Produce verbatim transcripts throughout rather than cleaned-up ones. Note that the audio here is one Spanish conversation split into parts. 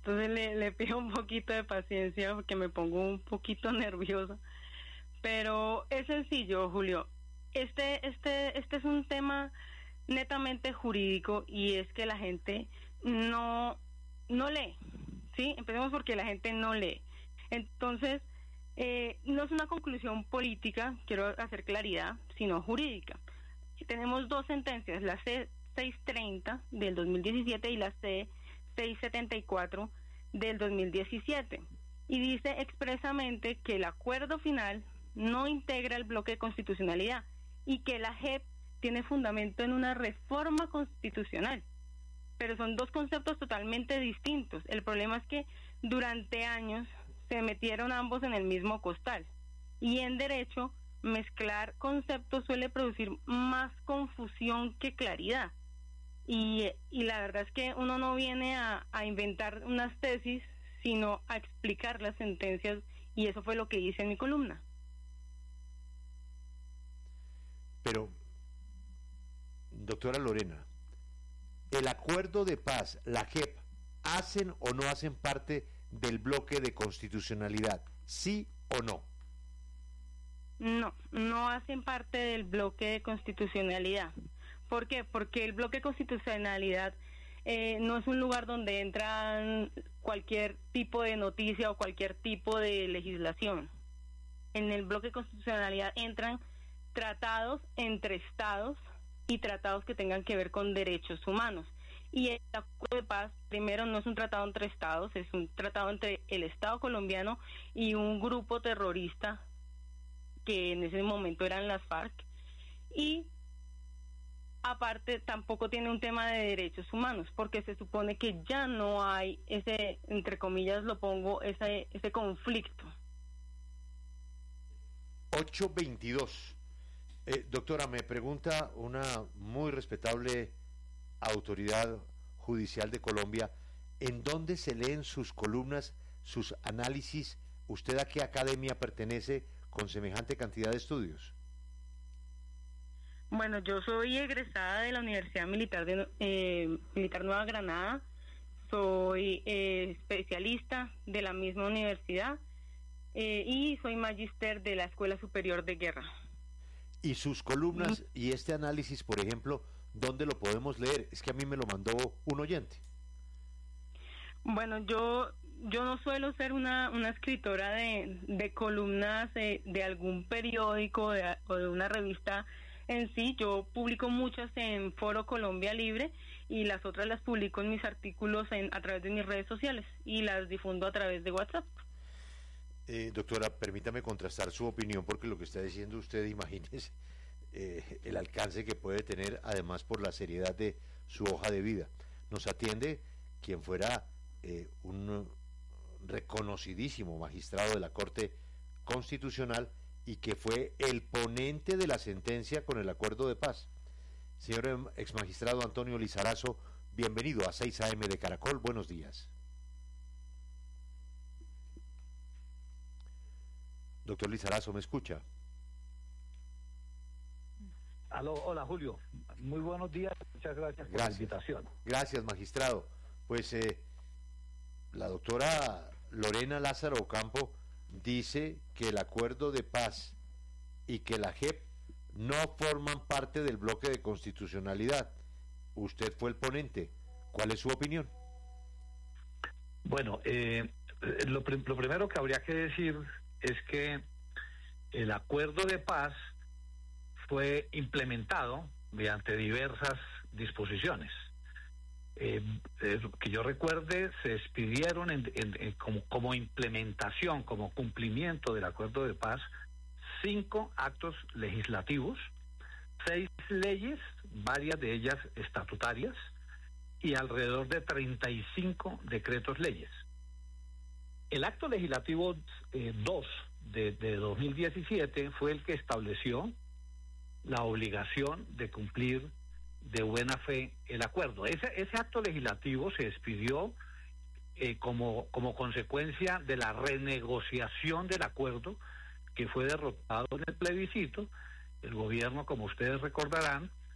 entonces le, le pido un poquito de paciencia porque me pongo un poquito nerviosa. Pero es sencillo, Julio. Este, este, este es un tema netamente jurídico y es que la gente no, no lee, ¿sí? Empecemos porque la gente no lee. Entonces, eh, no es una conclusión política, quiero hacer claridad, sino jurídica. Tenemos dos sentencias, la C seiscientos treinta del dos mil diecisiete y la C seiscientos setenta y cuatro del dos mil diecisiete. Y dice expresamente que el acuerdo final no integra el bloque de constitucionalidad y que la J E P tiene fundamento en una reforma constitucional. Pero son dos conceptos totalmente distintos. El problema es que durante años se metieron ambos en el mismo costal. Y en derecho, mezclar conceptos suele producir más confusión que claridad. Y, y la verdad es que uno no viene a, a inventar unas tesis, sino a explicar las sentencias, y eso fue lo que hice en mi columna. Pero, doctora Lorena, ¿el acuerdo de paz, la J E P, hacen o no hacen parte del bloque de constitucionalidad? ¿Sí o no? No, no hacen parte del bloque de constitucionalidad. ¿Por qué? Porque el bloque de constitucionalidad eh, no es un lugar donde entran cualquier tipo de noticia o cualquier tipo de legislación. En el bloque de constitucionalidad entran tratados entre estados y tratados que tengan que ver con derechos humanos. Y el acuerdo de paz, primero, no es un tratado entre estados, es un tratado entre el Estado colombiano y un grupo terrorista que en ese momento eran las FARC, y aparte tampoco tiene un tema de derechos humanos, porque se supone que ya no hay ese, entre comillas lo pongo, ese, ese conflicto. ocho veintidós. Eh, doctora, me pregunta una muy respetable autoridad judicial de Colombia, ¿en dónde se leen sus columnas, sus análisis? ¿Usted a qué academia pertenece con semejante cantidad de estudios? Bueno, yo soy egresada de la Universidad Militar de eh, Militar Nueva Granada, soy eh, especialista de la misma universidad eh, y soy magíster de la Escuela Superior de Guerra. ¿Y sus columnas y este análisis, por ejemplo, dónde lo podemos leer? Es que a mí me lo mandó un oyente. Bueno, yo yo no suelo ser una, una escritora de, de columnas de, de algún periódico de, o de una revista en sí. Yo publico muchas en Foro Colombia Libre y las otras las publico en mis artículos en, a través de mis redes sociales y las difundo a través de WhatsApp. Eh, doctora, permítame contrastar su opinión, porque lo que está diciendo usted, imagínese eh, el alcance que puede tener, además por la seriedad de su hoja de vida. Nos atiende quien fuera eh, un reconocidísimo magistrado de la Corte Constitucional y que fue el ponente de la sentencia con el acuerdo de paz. Señor exmagistrado Antonio Lizarazo, bienvenido a seis A M de Caracol, buenos días. Doctor Lizarazo, ¿me escucha? Aló, hola Julio, muy buenos días, muchas gracias por Gracias. la invitación. Gracias, magistrado. Pues eh, la doctora Lorena Lázaro Ocampo dice que el acuerdo de paz y que la J E P no forman parte del bloque de constitucionalidad. Usted fue el ponente. ¿Cuál es su opinión? Bueno, eh, lo, pr lo primero que habría que decir es que el acuerdo de paz fue implementado mediante diversas disposiciones. Eh, eh, que yo recuerde, se expidieron en, en, en, como, como implementación, como cumplimiento del acuerdo de paz, cinco actos legislativos, seis leyes, varias de ellas estatutarias, y alrededor de treinta y cinco decretos leyes. El acto legislativo eh, dos de, de dos mil diecisiete fue el que estableció la obligación de cumplir de buena fe el acuerdo. Ese, ese acto legislativo se expidió eh, como, como consecuencia de la renegociación del acuerdo que fue derrotado en el plebiscito. El gobierno, como ustedes recordarán,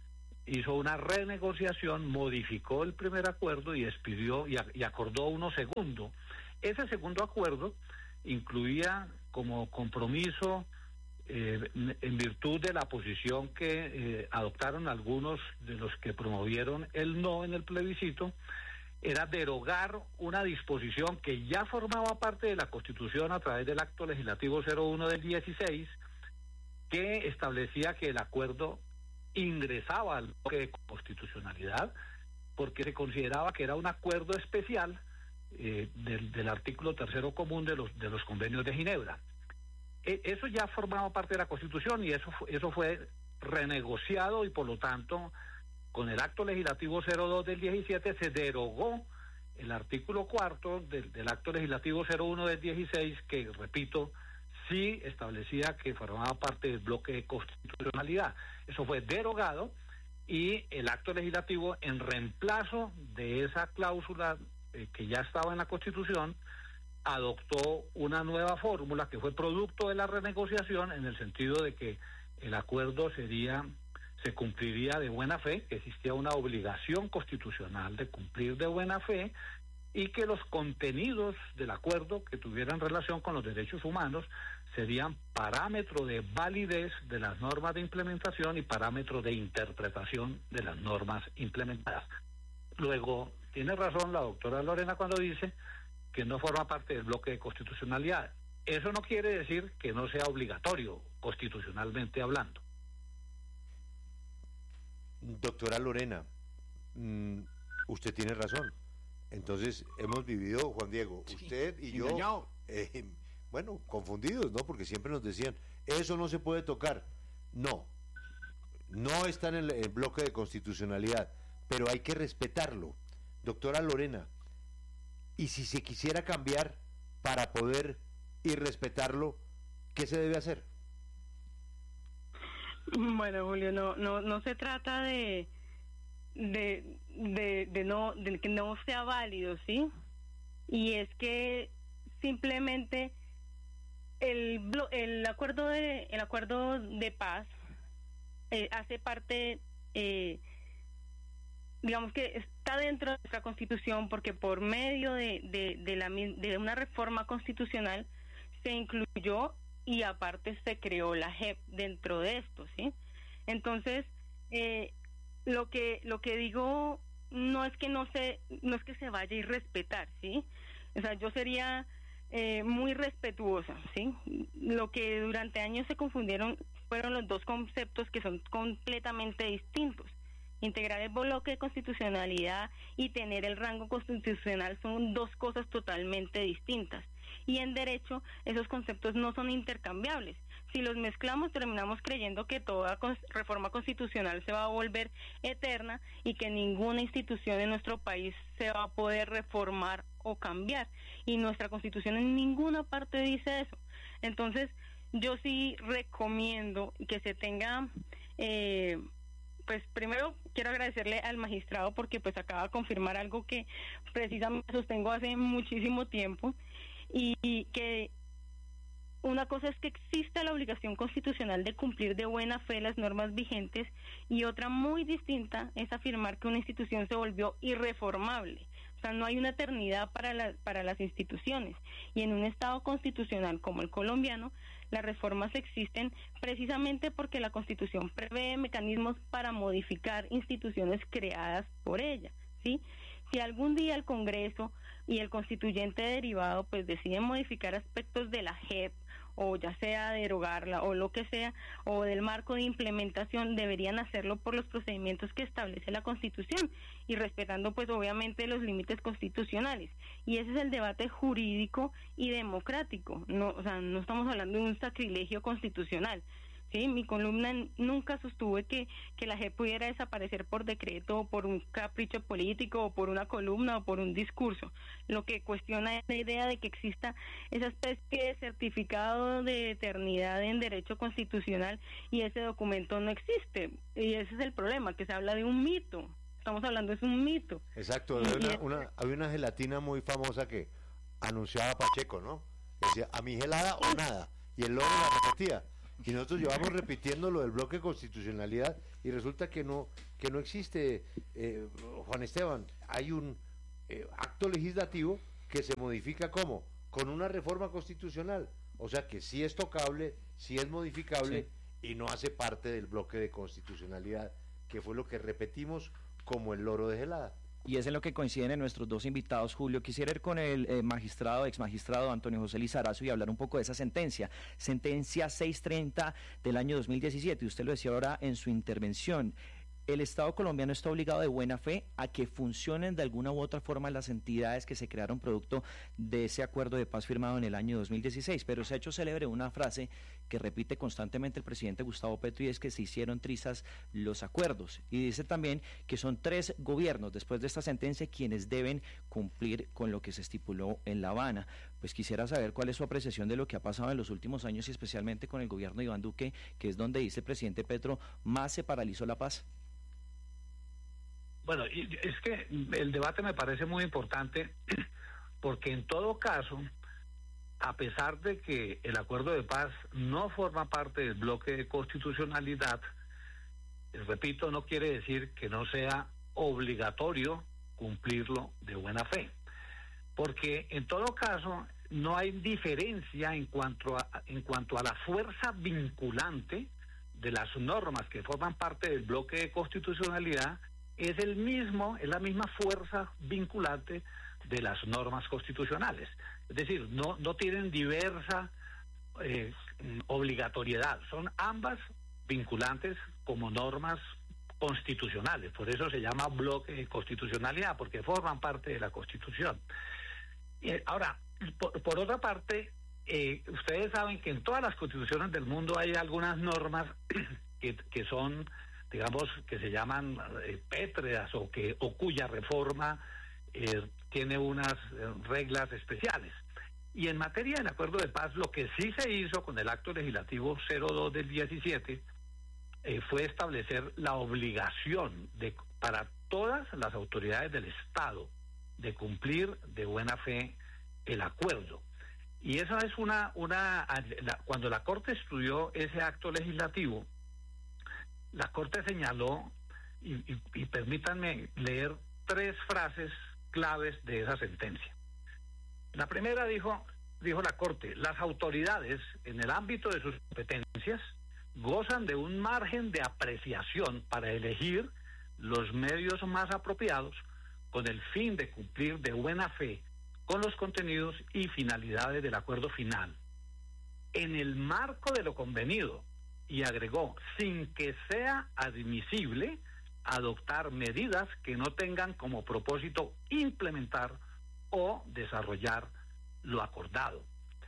hizo una renegociación, modificó el primer acuerdo y expidió y, a, y acordó uno segundo. Ese segundo acuerdo incluía como compromiso, eh, en virtud de la posición que eh, adoptaron algunos de los que promovieron el no en el plebiscito, era derogar una disposición que ya formaba parte de la Constitución a través del acto legislativo cero uno del dieciséis, que establecía que el acuerdo ingresaba al bloque de constitucionalidad porque se consideraba que era un acuerdo especial eh, del, del artículo tercero común de los de los convenios de Ginebra. E, eso ya formaba parte de la Constitución y eso eso fue renegociado y por lo tanto con el acto legislativo cero dos del diecisiete se derogó el artículo cuarto del, del acto legislativo cero uno del dieciséis, que repito, sí establecía que formaba parte del bloque de constitucionalidad. Eso fue derogado y el acto legislativo, en reemplazo de esa cláusula eh, que ya estaba en la Constitución, adoptó una nueva fórmula que fue producto de la renegociación, en el sentido de que el acuerdo sería se cumpliría de buena fe, que existía una obligación constitucional de cumplir de buena fe, y que los contenidos del acuerdo que tuvieran relación con los derechos humanos serían parámetro de validez de las normas de implementación y parámetro de interpretación de las normas implementadas. Luego, tiene razón la doctora Lorena cuando dice que no forma parte del bloque de constitucionalidad. Eso no quiere decir que no sea obligatorio, constitucionalmente hablando. Doctora Lorena, mmm, usted tiene razón. Entonces, hemos vivido, Juan Diego, sí, usted y yo, eh, bueno, confundidos, ¿no? Porque siempre nos decían, eso no se puede tocar. No, no está en el, el bloque de constitucionalidad, pero hay que respetarlo. Doctora Lorena, y si se quisiera cambiar para poder y respetarlo, ¿qué se debe hacer? Bueno, Julio, no no no se trata de de de, de no de que no sea válido, ¿sí? Y es que simplemente el el acuerdo de el acuerdo de paz eh, hace parte, eh, digamos que está dentro de nuestra Constitución, porque por medio de de de la de una reforma constitucional se incluyó y aparte se creó la J E P dentro de esto, ¿sí? Entonces, eh, lo que lo que digo no es que no se no es que se vaya a irrespetar, ¿sí? O sea, yo sería eh, muy respetuosa, ¿sí? Lo que durante años se confundieron fueron los dos conceptos que son completamente distintos. Integrar el bloque de constitucionalidad y tener el rango constitucional son dos cosas totalmente distintas. Y en derecho esos conceptos no son intercambiables. Si los mezclamos, terminamos creyendo que toda reforma constitucional se va a volver eterna y que ninguna institución en nuestro país se va a poder reformar o cambiar. Y nuestra Constitución en ninguna parte dice eso. Entonces, yo sí recomiendo que se tenga... Eh, pues primero quiero agradecerle al magistrado porque pues acaba de confirmar algo que precisamente sostengo hace muchísimo tiempo, y que una cosa es que exista la obligación constitucional de cumplir de buena fe las normas vigentes, y otra muy distinta es afirmar que una institución se volvió irreformable. O sea, no hay una eternidad para la, para las instituciones, y en un Estado constitucional como el colombiano, las reformas existen precisamente porque la Constitución prevé mecanismos para modificar instituciones creadas por ella, ¿sí? Si algún día el Congreso y el constituyente derivado pues deciden modificar aspectos de la J E P, o ya sea derogarla o lo que sea, o del marco de implementación, deberían hacerlo por los procedimientos que establece la Constitución y respetando pues obviamente los límites constitucionales. Y ese es el debate jurídico y democrático. No, o sea, no estamos hablando de un sacrilegio constitucional. Sí, mi columna nunca sostuve que, que la J E P pudiera desaparecer por decreto o por un capricho político o por una columna o por un discurso. Lo que cuestiona es la idea de que exista esa especie de certificado de eternidad en derecho constitucional, y ese documento no existe. Y ese es el problema, que se habla de un mito. Estamos hablando de un mito. Exacto, había una, una, había una gelatina muy famosa que anunciaba Pacheco, ¿no? Decía, a mi gelada o nada, y el loro la repetía. Y nosotros llevamos repitiendo lo del bloque de constitucionalidad y resulta que no, que no existe, eh, Juan Esteban. Hay un eh, acto legislativo que se modifica ¿cómo? Con una reforma constitucional. O sea que sí es tocable, sí es modificable, sí, y no hace parte del bloque de constitucionalidad, que fue lo que repetimos como el loro de gelada. Y es en lo que coinciden en nuestros dos invitados, Julio. Quisiera ir con el eh, magistrado, ex magistrado Antonio José Lizarazo y hablar un poco de esa sentencia. Sentencia seiscientos treinta del año dos mil diecisiete. Usted lo decía ahora en su intervención. El Estado colombiano está obligado de buena fe a que funcionen de alguna u otra forma las entidades que se crearon producto de ese acuerdo de paz firmado en el año dos mil dieciséis, pero se ha hecho célebre una frase que repite constantemente el presidente Gustavo Petro, y es que se hicieron trizas los acuerdos, y dice también que son tres gobiernos después de esta sentencia quienes deben cumplir con lo que se estipuló en La Habana. Pues quisiera saber cuál es su apreciación de lo que ha pasado en los últimos años y especialmente con el gobierno de Iván Duque, que es donde dice el presidente Petro, más se paralizó la paz. Bueno, es que el debate me parece muy importante porque en todo caso, a pesar de que el acuerdo de paz no forma parte del bloque de constitucionalidad, repito, no quiere decir que no sea obligatorio cumplirlo de buena fe, porque en todo caso no hay diferencia en cuanto a, en cuanto a la fuerza vinculante de las normas que forman parte del bloque de constitucionalidad. Es el mismo, es la misma fuerza vinculante de las normas constitucionales. Es decir, no, no tienen diversa eh, obligatoriedad, son ambas vinculantes como normas constitucionales. Por eso se llama bloque de constitucionalidad, porque forman parte de la Constitución. Y ahora, por, por otra parte, eh, ustedes saben que en todas las constituciones del mundo hay algunas normas que, que son, digamos, que se llaman eh, pétreas o que o cuya reforma eh, tiene unas eh, reglas especiales. Y en materia del acuerdo de paz, lo que sí se hizo con el acto legislativo cero dos del diecisiete eh, fue establecer la obligación de para todas las autoridades del Estado de cumplir de buena fe el acuerdo. Y esa es una una la, cuando la Corte estudió ese acto legislativo, la Corte señaló, y, y, y permítanme leer tres frases claves de esa sentencia. La primera dijo, dijo la Corte, las autoridades en el ámbito de sus competencias gozan de un margen de apreciación para elegir los medios más apropiados con el fin de cumplir de buena fe con los contenidos y finalidades del acuerdo final, en el marco de lo convenido. Y agregó, sin que sea admisible adoptar medidas que no tengan como propósito implementar o desarrollar lo acordado.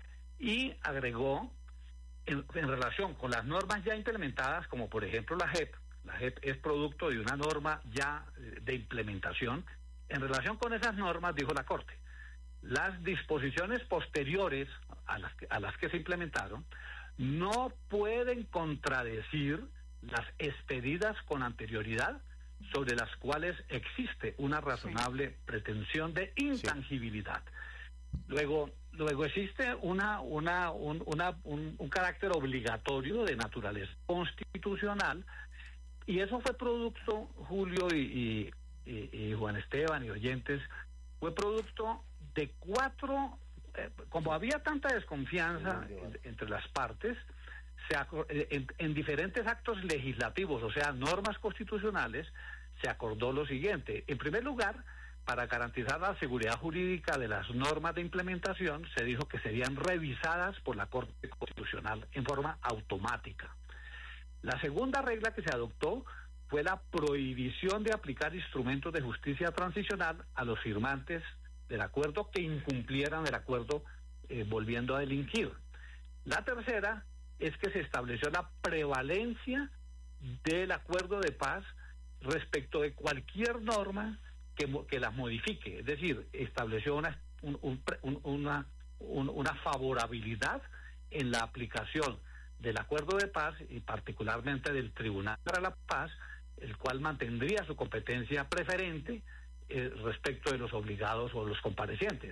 Y agregó, en, en relación con las normas ya implementadas, como por ejemplo la J E P, la J E P es producto de una norma ya de implementación, en relación con esas normas, dijo la Corte, las disposiciones posteriores a las que, a las que se implementaron no pueden contradecir las expedidas con anterioridad sobre las cuales existe una razonable sí. pretensión de intangibilidad. Sí. Luego, luego existe una, una, un, una, un, un carácter obligatorio de naturaleza constitucional, y eso fue producto, Julio y, y, y, y Juan Esteban y oyentes, fue producto de cuatro. Como había tanta desconfianza entre las partes, se en, en diferentes actos legislativos, o sea, normas constitucionales, se acordó lo siguiente. En primer lugar, para garantizar la seguridad jurídica de las normas de implementación, se dijo que serían revisadas por la Corte Constitucional en forma automática. La segunda regla que se adoptó fue la prohibición de aplicar instrumentos de justicia transicional a los firmantes del acuerdo que incumplieran el acuerdo eh, volviendo a delinquir. La tercera es que se estableció la prevalencia del acuerdo de paz respecto de cualquier norma que, que las modifique, es decir, estableció una, un, un, un, una, un, una favorabilidad en la aplicación del acuerdo de paz y particularmente del Tribunal para la Paz, el cual mantendría su competencia preferente Eh, respecto de los obligados o los comparecientes.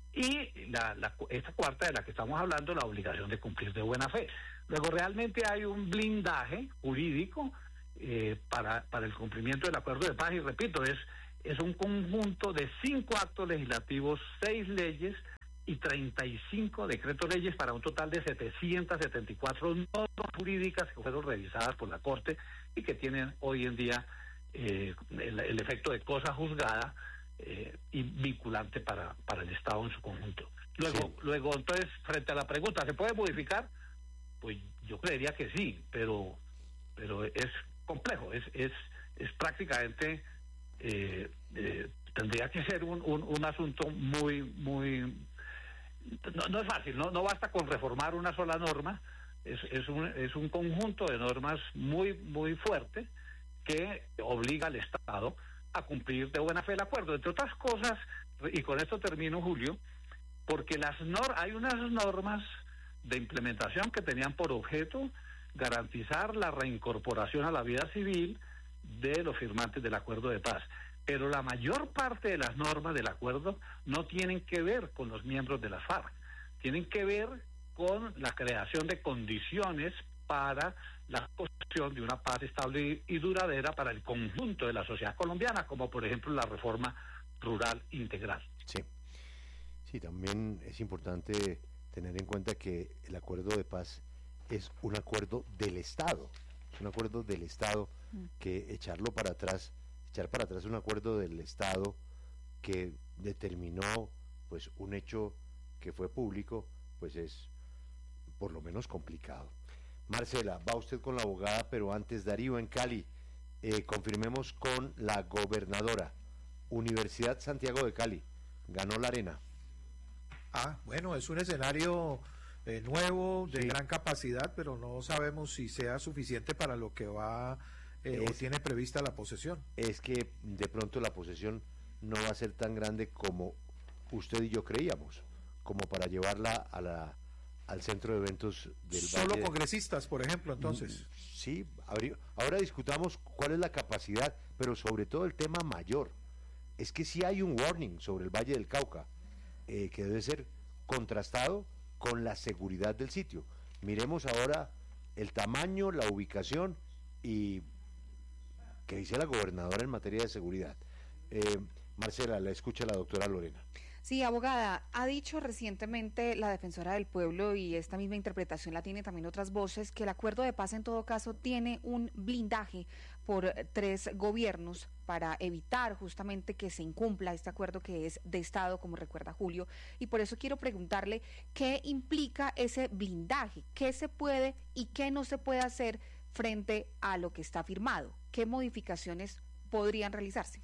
y la, la, esta cuarta de la que estamos hablando, la obligación de cumplir de buena fe. Luego realmente hay un blindaje jurídico eh, para, para el cumplimiento del acuerdo de paz, y repito, es, es un conjunto de cinco actos legislativos, seis leyes y treinta y cinco decretos leyes, para un total de setecientas setenta y cuatro normas jurídicas que fueron revisadas por la Corte y que tienen hoy en día eh, el, el efecto de cosa juzgada eh, y vinculante para, para el Estado en su conjunto. Luego, sí. luego, entonces, frente a la pregunta, ¿se puede modificar? Pues yo creería que sí, pero pero es complejo, es es, es prácticamente, eh, eh, tendría que ser un, un, un asunto muy, muy... No, no es fácil, no, no basta con reformar una sola norma, es, es, un, es un conjunto de normas muy, muy fuerte que obliga al Estado a cumplir de buena fe el acuerdo, entre otras cosas, y con esto termino, Julio, porque las nor hay unas normas de implementación que tenían por objeto garantizar la reincorporación a la vida civil de los firmantes del acuerdo de paz. Pero la mayor parte de las normas del acuerdo no tienen que ver con los miembros de la FARC, tienen que ver con la creación de condiciones para la construcción de una paz estable y duradera para el conjunto de la sociedad colombiana, como por ejemplo la reforma rural integral. Sí, sí, también es importante tener en cuenta que el acuerdo de paz es un acuerdo del Estado, es un acuerdo del Estado, que echarlo para atrás, echar para atrás un acuerdo del Estado que determinó pues un hecho que fue público, pues es por lo menos complicado. Marcela, va usted con la abogada, pero antes, Darío, en Cali, eh, confirmemos con la gobernadora. Universidad Santiago de Cali, ganó la arena. Ah, bueno, es un escenario eh, nuevo, de sí. gran capacidad, pero no sabemos si sea suficiente para lo que va eh, es, o tiene prevista la posesión. Es que de pronto la posesión no va a ser tan grande como usted y yo creíamos, como para llevarla a la al centro de eventos del Solo Valle. Congresistas, por ejemplo, entonces. Sí, ahora discutamos cuál es la capacidad, pero sobre todo el tema mayor, es que sí hay un warning sobre el Valle del Cauca, eh, que debe ser contrastado con la seguridad del sitio. Miremos ahora el tamaño, la ubicación y qué dice la gobernadora en materia de seguridad. Eh, Marcela, la escucha la doctora Lorena. Sí, abogada, ha dicho recientemente la defensora del pueblo, y esta misma interpretación la tiene también otras voces, que el acuerdo de paz en todo caso tiene un blindaje por tres gobiernos para evitar justamente que se incumpla este acuerdo que es de Estado, como recuerda Julio, y por eso quiero preguntarle qué implica ese blindaje, qué se puede y qué no se puede hacer frente a lo que está firmado, qué modificaciones podrían realizarse.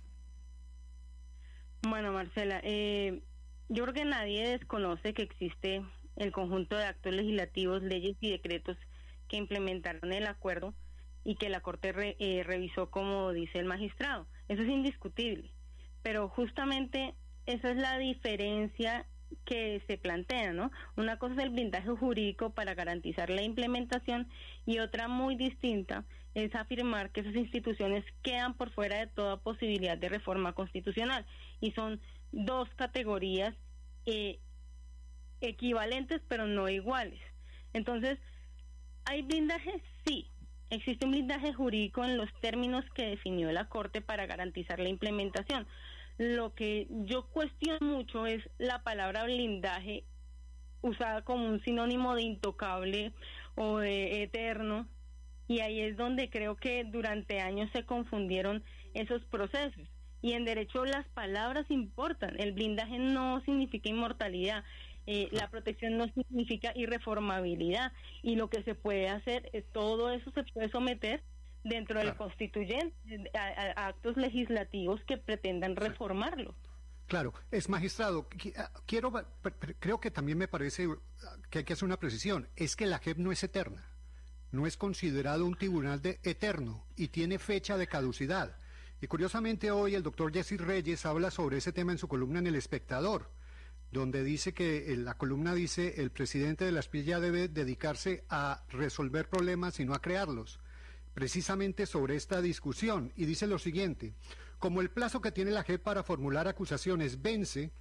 Bueno, Marcela, eh, yo creo que nadie desconoce que existe el conjunto de actos legislativos, leyes y decretos que implementaron el acuerdo y que la Corte re, eh, revisó, como dice el magistrado. Eso es indiscutible, pero justamente esa es la diferencia que se plantea, ¿no? Una cosa es el blindaje jurídico para garantizar la implementación, y otra muy distinta es afirmar que esas instituciones quedan por fuera de toda posibilidad de reforma constitucional, y son dos categorías eh, equivalentes pero no iguales. Entonces, ¿hay blindaje? Sí, existe un blindaje jurídico en los términos que definió la Corte para garantizar la implementación. Lo que yo cuestiono mucho es la palabra blindaje usada como un sinónimo de intocable o de eterno, y ahí es donde creo que durante años se confundieron esos procesos. Y en derecho las palabras importan. El blindaje no significa inmortalidad, eh, la protección no significa irreformabilidad, y lo que se puede hacer es todo eso se puede someter dentro del claro. constituyente a, a actos legislativos que pretendan reformarlo. Claro, es magistrado, quiero, creo que también me parece que hay que hacer una precisión, es que la J E P no es eterna, no es considerado un tribunal de eterno y tiene fecha de caducidad. Y curiosamente hoy el doctor Jessy Reyes habla sobre ese tema en su columna en El Espectador, donde dice que en la columna dice el presidente de la S P I ya debe dedicarse a resolver problemas y no a crearlos, precisamente sobre esta discusión, y dice lo siguiente: como el plazo que tiene la J E P para formular acusaciones vence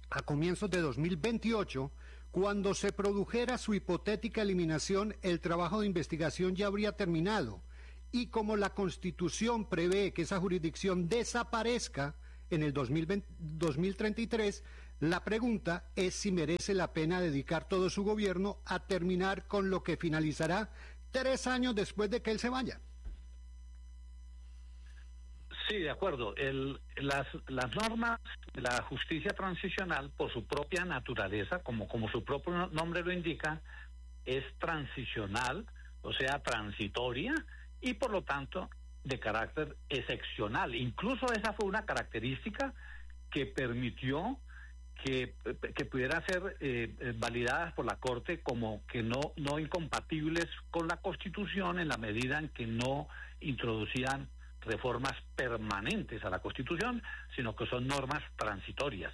a comienzos de dos mil veintiocho, cuando se produjera su hipotética eliminación, el trabajo de investigación ya habría terminado. Y como la Constitución prevé que esa jurisdicción desaparezca en el dos mil veinte, dos mil treinta y tres, la pregunta es si merece la pena dedicar todo su gobierno a terminar con lo que finalizará tres años después de que él se vaya. Sí, de acuerdo. El, las, las normas de la justicia transicional, por su propia naturaleza, como, como su propio nombre lo indica, es transicional, o sea, transitoria, y por lo tanto de carácter excepcional. Incluso esa fue una característica que permitió que, que pudiera ser eh, validadas por la Corte como que no, no incompatibles con la Constitución, en la medida en que no introducían reformas permanentes a la Constitución, sino que son normas transitorias.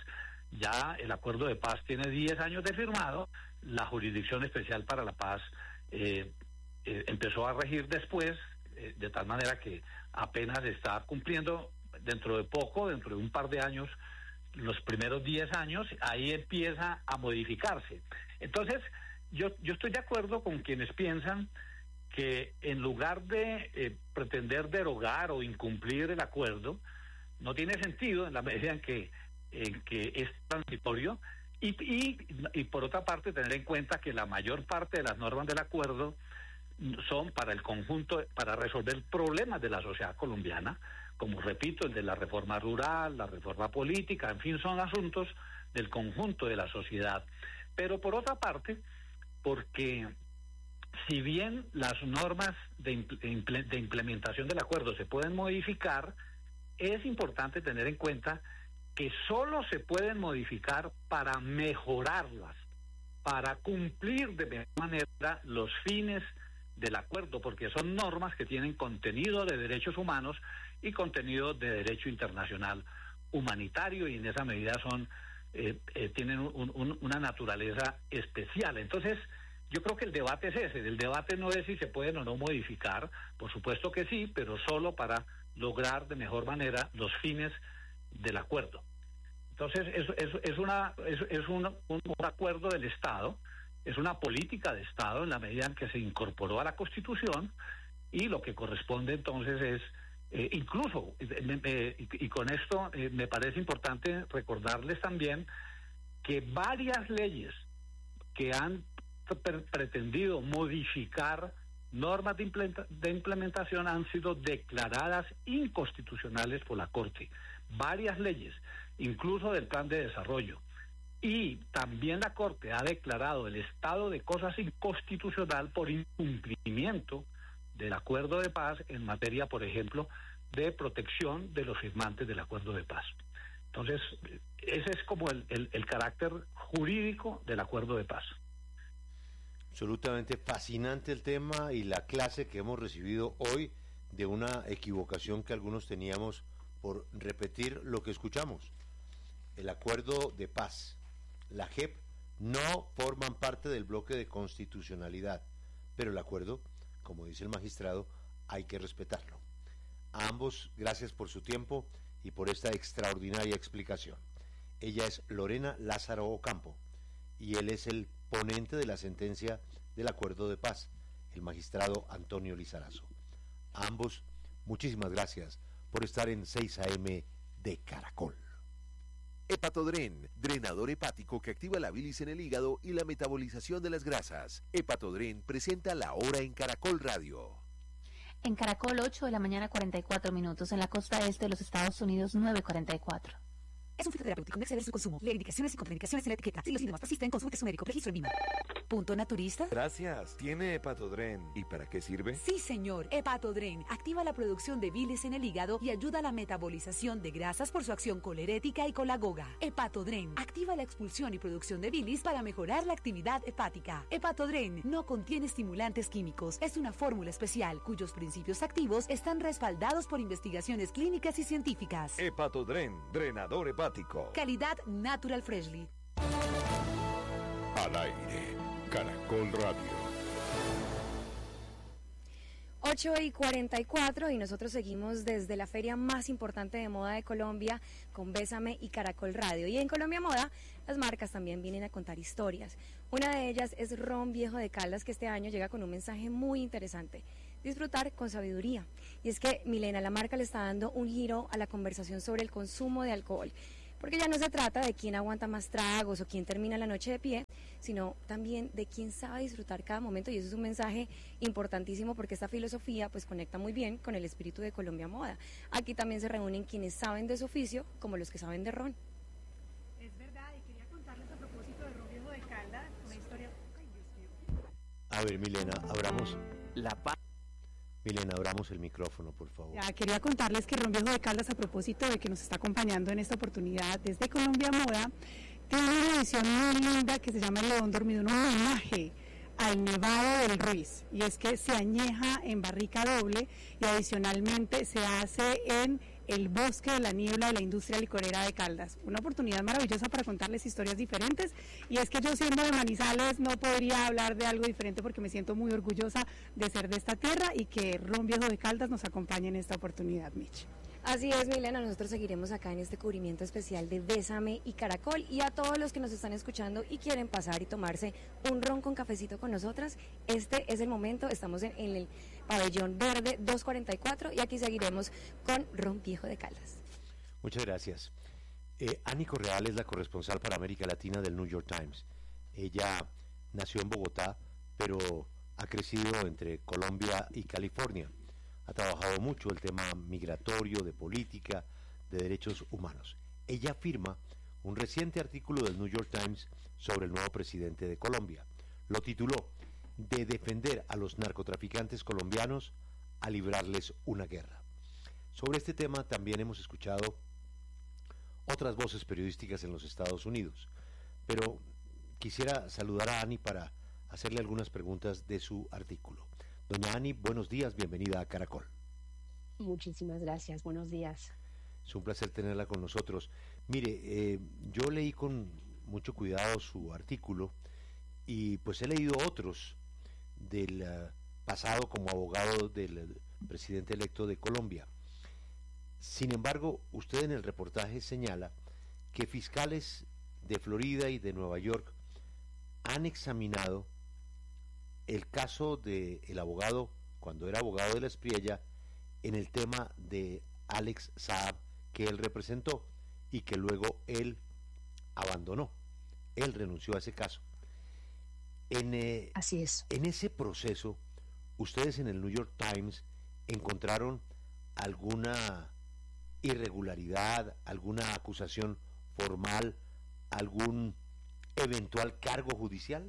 Ya el Acuerdo de Paz tiene diez años de firmado, la Jurisdicción Especial para la Paz eh, eh, empezó a regir después, eh, de tal manera que apenas está cumpliendo dentro de poco, dentro de un par de años, los primeros diez años, ahí empieza a modificarse. Entonces, yo, yo estoy de acuerdo con quienes piensan que en lugar de eh, pretender derogar o incumplir el acuerdo, no tiene sentido en la medida en que, en que es transitorio, y, y, y por otra parte tener en cuenta que la mayor parte de las normas del acuerdo son para el conjunto, para resolver problemas de la sociedad colombiana, como repito, el de la reforma rural, la reforma política, en fin, son asuntos del conjunto de la sociedad. Pero por otra parte, porque si bien las normas de, imple de implementación del acuerdo se pueden modificar, es importante tener en cuenta que solo se pueden modificar para mejorarlas, para cumplir de mejor manera los fines del acuerdo, porque son normas que tienen contenido de derechos humanos y contenido de derecho internacional humanitario, y en esa medida son eh, eh, tienen un, un, una naturaleza especial. Entonces, yo creo que el debate es ese. El debate no es si se pueden o no modificar, por supuesto que sí, pero solo para lograr de mejor manera los fines del acuerdo. Entonces, es, es, es, una, es, es un, un, un acuerdo del Estado, es una política de Estado en la medida en que se incorporó a la Constitución, y lo que corresponde entonces es, eh, incluso, eh, eh, y, y con esto eh, me parece importante recordarles también que varias leyes que han pretendido modificar normas de, implementa de implementación han sido declaradas inconstitucionales por la Corte. Varias leyes, incluso del Plan de Desarrollo. Y también la Corte ha declarado el estado de cosas inconstitucional por incumplimiento del Acuerdo de Paz en materia, por ejemplo, de protección de los firmantes del Acuerdo de Paz. Entonces, ese es como el, el, el carácter jurídico del Acuerdo de Paz. Absolutamente fascinante el tema y la clase que hemos recibido hoy de una equivocación que algunos teníamos por repetir lo que escuchamos. El Acuerdo de Paz, la J E P, no forman parte del bloque de constitucionalidad, pero el acuerdo, como dice el magistrado, hay que respetarlo. A ambos, gracias por su tiempo y por esta extraordinaria explicación. Ella es Lorena Lázaro Ocampo y él es el ponente de la sentencia del Acuerdo de Paz, el magistrado Antonio Lizarazo. A ambos, muchísimas gracias por estar en seis A M de Caracol. Hepatodren, drenador hepático que activa la bilis en el hígado y la metabolización de las grasas. Hepatodren presenta La Hora en Caracol Radio. En Caracol, ocho de la mañana, cuarenta y cuatro minutos. En la costa este de los Estados Unidos, nueve cuarenta y cuatro. Es un fitoterapéutico, no exceder su consumo. Lee indicaciones y contraindicaciones en la etiqueta. Si los síntomas persisten, consulte a su médico. Registro en Vima. ¿Punto naturista? Gracias. ¿Tiene Hepatodren? ¿Y para qué sirve? Sí, señor. Hepatodren activa la producción de bilis en el hígado y ayuda a la metabolización de grasas por su acción colerética y colagoga. Hepatodren activa la expulsión y producción de bilis para mejorar la actividad hepática. Hepatodren no contiene estimulantes químicos. Es una fórmula especial cuyos principios activos están respaldados por investigaciones clínicas y científicas. Hepatodren, drenador hepático. Calidad Natural Freshly. Al aire, Caracol Radio. ocho y cuarenta y cuatro y nosotros seguimos desde la feria más importante de moda de Colombia con Bésame y Caracol Radio. Y en Colombia Moda, las marcas también vienen a contar historias. Una de ellas es Ron Viejo de Caldas, que este año llega con un mensaje muy interesante: disfrutar con sabiduría. Y es que, Milena, la marca le está dando un giro a la conversación sobre el consumo de alcohol, porque ya no se trata de quién aguanta más tragos o quién termina la noche de pie, sino también de quién sabe disfrutar cada momento, y eso es un mensaje importantísimo porque esta filosofía pues conecta muy bien con el espíritu de Colombia Moda. Aquí también se reúnen quienes saben de su oficio como los que saben de ron. Es verdad, y quería contarles a propósito de Ron Viejo de Caldas una historia... Ay, Dios mío. A ver, Milena, abramos la paz. Milena, abramos el micrófono, por favor. Ya, quería contarles que Ron Viejo de Caldas, a propósito de que nos está acompañando en esta oportunidad desde Colombia Moda, tiene una edición muy linda que se llama El León Dormido, un homenaje al Nevado del Ruiz, y es que se añeja en barrica doble y adicionalmente se hace en el Bosque de la Niebla de la industria licorera de Caldas. Una oportunidad maravillosa para contarles historias diferentes, y es que yo, siendo de Manizales, no podría hablar de algo diferente porque me siento muy orgullosa de ser de esta tierra y que Ron Viejo de Caldas nos acompañe en esta oportunidad, Mitch. Así es, Milena, nosotros seguiremos acá en este cubrimiento especial de Bésame y Caracol, y a todos los que nos están escuchando y quieren pasar y tomarse un ron con cafecito con nosotras, este es el momento. Estamos en, en el pabellón verde doscientos cuarenta y cuatro y aquí seguiremos con Ron Viejo de Caldas. Muchas gracias. Eh, Ani Correal es la corresponsal para América Latina del New York Times. Ella nació en Bogotá, pero ha crecido entre Colombia y California. Ha trabajado mucho el tema migratorio, de política, de derechos humanos. Ella firma un reciente artículo del New York Times sobre el nuevo presidente de Colombia. Lo tituló "De defender a los narcotraficantes colombianos a librarles una guerra". Sobre este tema también hemos escuchado otras voces periodísticas en los Estados Unidos, pero quisiera saludar a Ani para hacerle algunas preguntas de su artículo. Doña Ani, buenos días, bienvenida a Caracol. Muchísimas gracias, buenos días. Es un placer tenerla con nosotros. Mire, eh, yo leí con mucho cuidado su artículo y pues he leído otros del uh, pasado como abogado del uh, presidente electo de Colombia. Sin embargo, usted en el reportaje señala que fiscales de Florida y de Nueva York han examinado el caso del abogado, cuando era abogado de la Espriella, en el tema de Alex Saab, que él representó y que luego él abandonó. Él renunció a ese caso. En, eh, Así es. En ese proceso, ustedes en el New York Times encontraron alguna irregularidad, alguna acusación formal, algún eventual cargo judicial.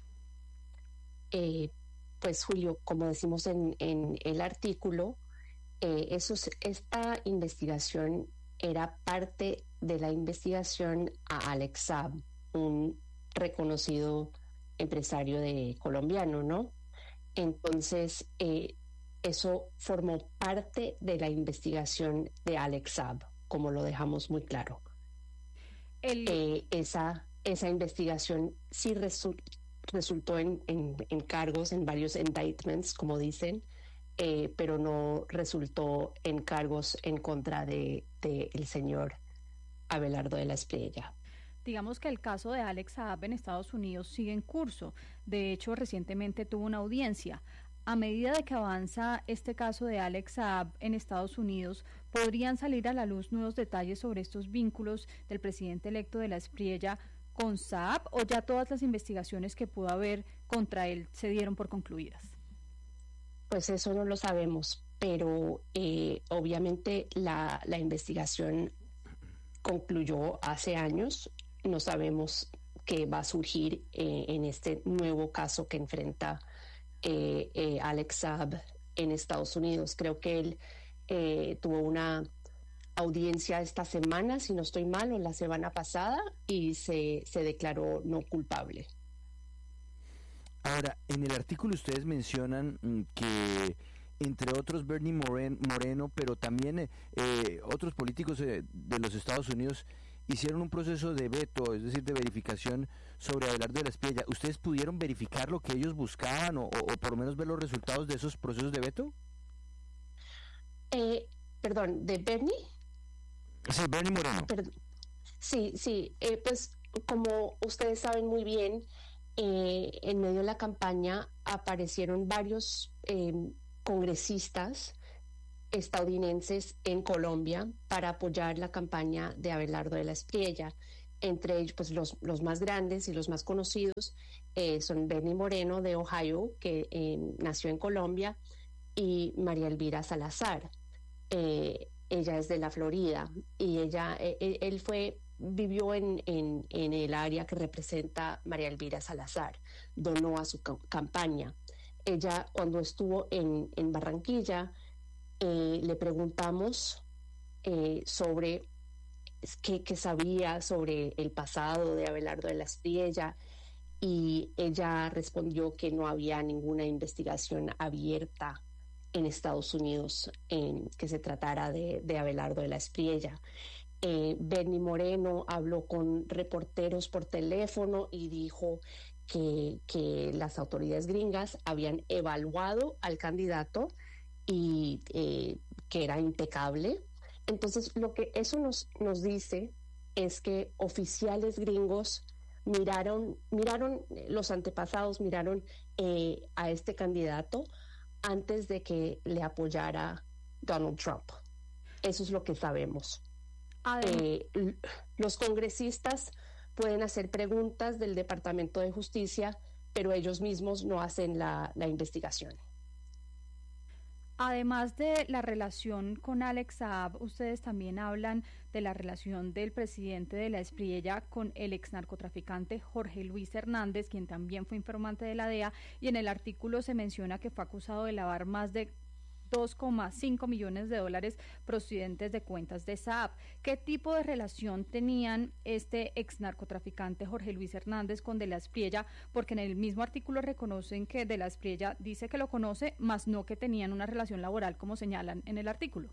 Eh, pues Julio, como decimos en, en el artículo, eh, eso, esta investigación era parte de la investigación a Alex Saab, un reconocido empresario de colombiano, ¿no? Entonces, eh, eso formó parte de la investigación de Alex Saab, como lo dejamos muy claro. El... Eh, esa, esa investigación sí resultó resultó en, en, en cargos, en varios indictments, como dicen, eh, pero no resultó en cargos en contra de, de el señor Abelardo de la Espriella. Digamos que el caso de Alex Saab en Estados Unidos sigue en curso. De hecho, recientemente tuvo una audiencia. A medida de que avanza este caso de Alex Saab en Estados Unidos, ¿podrían salir a la luz nuevos detalles sobre estos vínculos del presidente electo de la Espriella con Saab, o ya todas las investigaciones que pudo haber contra él se dieron por concluidas? Pues eso no lo sabemos, pero eh, obviamente la, la investigación concluyó hace años. No sabemos qué va a surgir eh, en este nuevo caso que enfrenta eh, eh, Alex Saab en Estados Unidos. Creo que él eh, tuvo una audiencia esta semana, si no estoy mal, o la semana pasada, y se, se declaró no culpable. Ahora, en el artículo ustedes mencionan mm, que, entre otros, Bernie Moren, Moreno, pero también eh, otros políticos eh, de los Estados Unidos hicieron un proceso de veto, es decir, de verificación sobre Abelardo de la Espriella. ¿Ustedes pudieron verificar lo que ellos buscaban o, o, o por lo menos ver los resultados de esos procesos de veto? Eh, perdón, ¿de Bernie? Sí, Bernie Moreno. Perdón. Sí, sí, eh, pues como ustedes saben muy bien, eh, en medio de la campaña aparecieron varios eh, congresistas estadounidenses en Colombia para apoyar la campaña de Abelardo de la Espriella. Entre ellos, pues los, los más grandes y los más conocidos eh, son Bernie Moreno de Ohio, que eh, nació en Colombia, y María Elvira Salazar. Eh, ella es de la Florida y ella, eh, él fue, vivió en, en, en el área que representa María Elvira Salazar, donó a su ca- campaña. Ella, cuando estuvo en, en Barranquilla, eh, le preguntamos eh, sobre qué, qué sabía sobre el pasado de Abelardo de la Espriella, y ella respondió que no había ninguna investigación abierta en Estados Unidos en que se tratara de, de Abelardo de la Espriella. Eh, Bernie Moreno habló con reporteros por teléfono y dijo que, que las autoridades gringas habían evaluado al candidato y eh, que era impecable. Entonces, lo que eso nos, nos dice es que oficiales gringos miraron, miraron los antepasados, miraron eh, a este candidato antes de que le apoyara Donald Trump. Eso es lo que sabemos. Eh, los congresistas pueden hacer preguntas del Departamento de Justicia, pero ellos mismos no hacen la, la investigación. Además de la relación con Alex Saab, ustedes también hablan de la relación del presidente de la Espriella con el ex narcotraficante Jorge Luis Hernández, quien también fue informante de la D E A, y en el artículo se menciona que fue acusado de lavar más de dos coma cinco millones de dólares procedentes de cuentas de Saab. ¿Qué tipo de relación tenían este ex narcotraficante Jorge Luis Hernández con De la Espriella? Porque en el mismo artículo reconocen que De la Espriella dice que lo conoce, más no que tenían una relación laboral, como señalan en el artículo.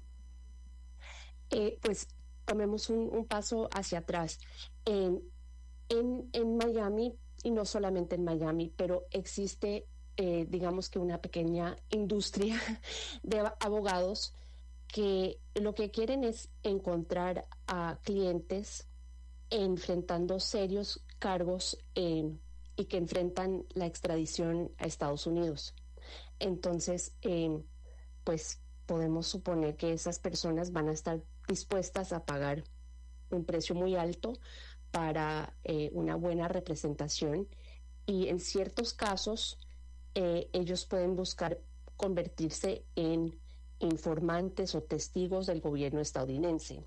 Eh, pues tomemos un, un paso hacia atrás. En, en, en Miami, y no solamente en Miami, pero existe Eh, digamos que una pequeña industria de abogados que lo que quieren es encontrar a clientes enfrentando serios cargos eh, y que enfrentan la extradición a Estados Unidos. Entonces, eh, pues podemos suponer que esas personas van a estar dispuestas a pagar un precio muy alto para eh, una buena representación, y en ciertos casos Eh, ellos pueden buscar convertirse en informantes o testigos del gobierno estadounidense.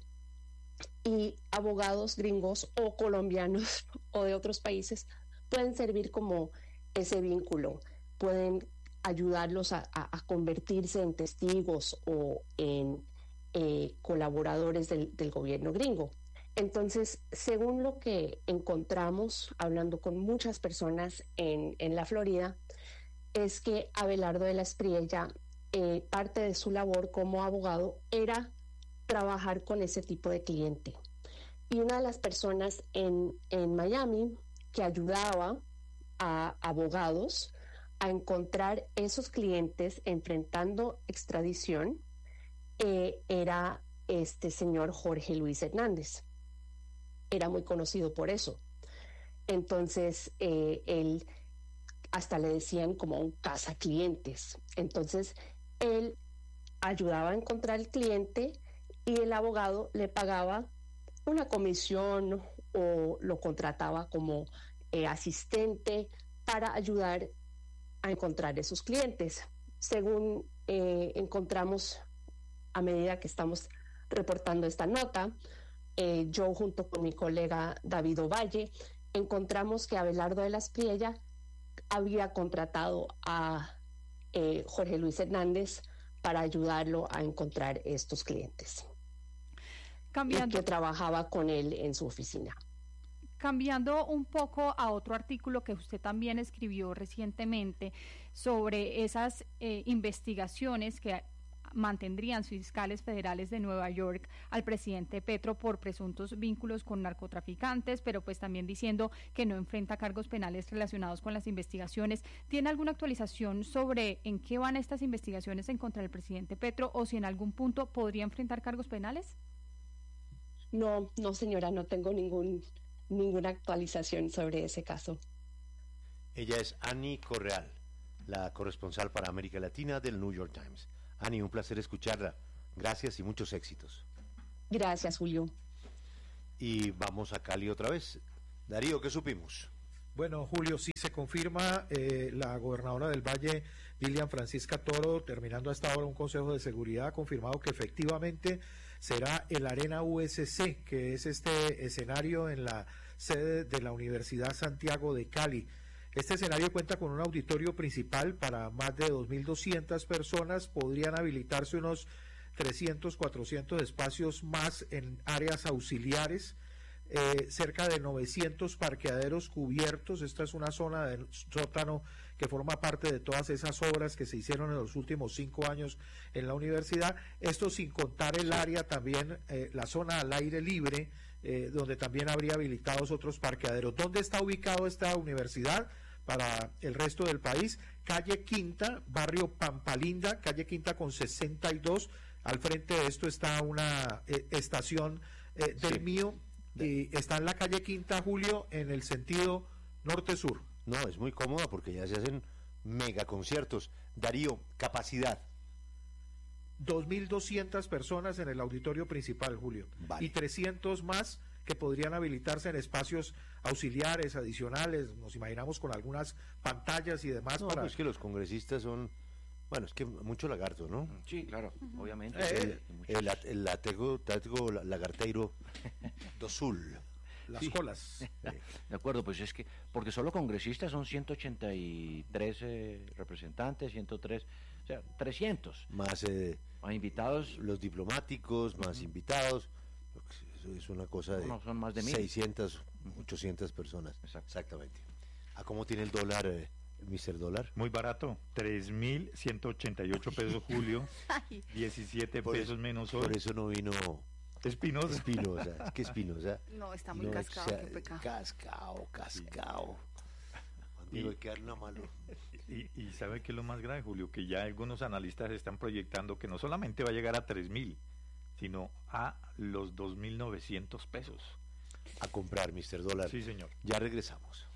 Y abogados gringos o colombianos o de otros países pueden servir como ese vínculo, pueden ayudarlos a, a, a convertirse en testigos o en eh, colaboradores del, del gobierno gringo. Entonces, según lo que encontramos hablando con muchas personas en, en la Florida, es que Abelardo de la Espriella, eh, parte de su labor como abogado era trabajar con ese tipo de cliente. Y una de las personas en, en Miami que ayudaba a abogados a encontrar esos clientes enfrentando extradición eh, era este señor Jorge Luis Hernández. Era muy conocido por eso. Entonces, eh, él... hasta le decían como un cazaclientes. Entonces, él ayudaba a encontrar el cliente y el abogado le pagaba una comisión o lo contrataba como eh, asistente para ayudar a encontrar esos clientes. Según eh, encontramos a medida que estamos reportando esta nota, eh, yo junto con mi colega David Ovalle encontramos que Abelardo de la Espriella había contratado a eh, Jorge Luis Hernández para ayudarlo a encontrar estos clientes. Cambiando, y que trabajaba con él en su oficina. Cambiando un poco a otro artículo que usted también escribió recientemente sobre esas eh, investigaciones que mantendrían fiscales federales de Nueva York al presidente Petro por presuntos vínculos con narcotraficantes, pero pues también diciendo que no enfrenta cargos penales relacionados con las investigaciones. ¿Tiene alguna actualización sobre en qué van estas investigaciones en contra del presidente Petro o si en algún punto podría enfrentar cargos penales? No, no señora, no tengo ningún, ninguna actualización sobre ese caso. Ella es Annie Correal, la corresponsal para América Latina del New York Times. Annie, un placer escucharla. Gracias y muchos éxitos. Gracias, Julio. Y vamos a Cali otra vez. Darío, ¿qué supimos? Bueno, Julio, sí se confirma, eh, la gobernadora del Valle, Dilian Francisca Toro, terminando hasta ahora un consejo de seguridad, ha confirmado que efectivamente será el Arena U S C, que es este escenario en la sede de la Universidad Santiago de Cali. Este escenario cuenta con un auditorio principal para más de dos mil doscientas personas, podrían habilitarse unos trescientos, cuatrocientos espacios más en áreas auxiliares, eh, cerca de novecientos parqueaderos cubiertos. Esta es una zona de sótano que forma parte de todas esas obras que se hicieron en los últimos cinco años en la universidad, esto sin contar el área también, eh, la zona al aire libre, eh, donde también habría habilitados otros parqueaderos. ¿Dónde está ubicado esta universidad? Para el resto del país, calle Quinta, barrio Pampalinda, calle Quinta con sesenta y dos, al frente de esto está una eh, estación eh, del sí. mío, y está en la calle Quinta, Julio, en el sentido norte-sur. No, es muy cómoda porque ya se hacen mega conciertos. Darío, capacidad. dos mil doscientas personas en el auditorio principal, Julio, vale. Y trescientos más que podrían habilitarse en espacios auxiliares, adicionales, nos imaginamos con algunas pantallas y demás. No, para... pues que los congresistas son, bueno, es que mucho lagarto, ¿no? Sí, claro, uh-huh. obviamente. Eh, el, el, el latego, latego lagarteiro do sul. Las sí. colas. De acuerdo, pues es que, porque solo congresistas son ciento ochenta y tres eh, representantes, ciento tres, o sea, trescientos. Más, eh, más invitados. Los diplomáticos, más uh-huh. invitados. Es una cosa de, no, son más de seiscientas, ochocientas personas. Exacto. Exactamente. ¿A cómo tiene el dólar, eh, mister Dólar? Muy barato, tres mil ciento ochenta y ocho pesos, Julio, diecisiete por pesos eso, menos hoy. Por eso no vino Espinosa. Espinosa, es que Espinosa. No, está muy no, cascado, o sea, qué pecado. Cascao, cascao. Sí. Digo, hay que darle una mano. Y, y ¿sabe qué es lo más grave, Julio? Que ya algunos analistas están proyectando que no solamente va a llegar a tres mil, sino a los dos mil novecientos pesos. A comprar, mister Dólar. Sí, señor. Ya regresamos.